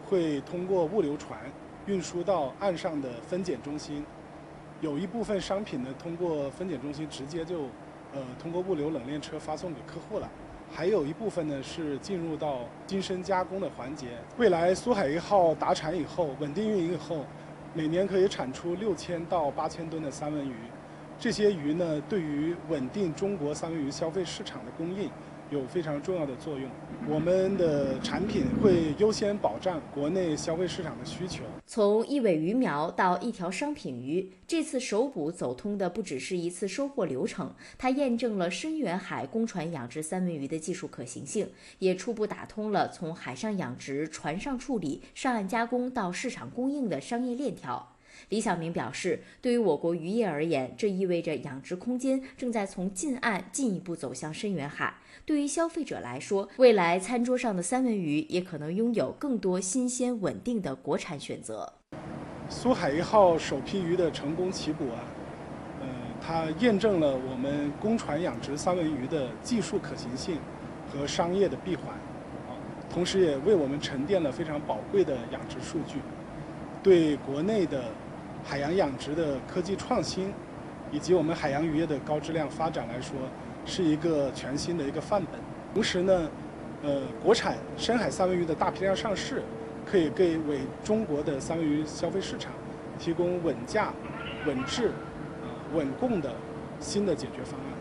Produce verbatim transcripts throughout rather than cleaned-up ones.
会通过物流船运输到岸上的分拣中心，有一部分商品呢通过分拣中心直接就呃通过物流冷链车发送给客户了。还有一部分呢是进入到精深加工的环节。未来苏海一号达产以后，稳定运营以后，每年可以产出六千到八千吨的三文鱼。这些鱼呢，对于稳定中国三文鱼消费市场的供应有非常重要的作用。我们的产品会优先保障国内消费市场的需求。 从一尾鱼苗到一条商品鱼，这次首捕走通的不只是一次收获流程，它验证了深远海公船养殖三文鱼的技术可行性，也初步打通了从海上养殖、船上处理、上岸加工到市场供应的商业链条。李晓明表示，对于我国渔业而言，这意味着养殖空间正在从近岸进一步走向深远海。对于消费者来说，未来餐桌上的三文鱼也可能拥有更多新鲜稳定的国产选择。 苏海一号首批鱼的成功起捕啊，呃，它验证了我们公船养殖三文鱼的技术可行性和商业的闭环，啊，同时也为我们沉淀了非常宝贵的养殖数据，对国内的海洋养殖的科技创新，以及我们海洋渔业的高质量发展来说，是一个全新的一个范本。同时呢，呃，国产深海三文鱼的大批量上市，可以给为中国的三文鱼消费市场提供稳价、稳质、啊、稳供的新的解决方案。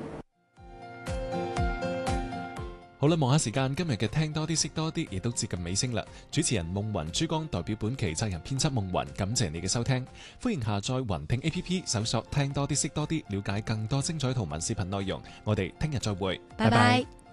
好啦，望下時間，今日嘅聽多啲識多啲亦都接近尾聲啦。主持人夢雲珠江代表本期責任編輯夢雲，感謝你嘅收聽。歡迎下載雲聽 A P P， 搜索聽多啲識多啲，了解更多精彩圖文視頻內容。我哋聽日再會， 拜拜。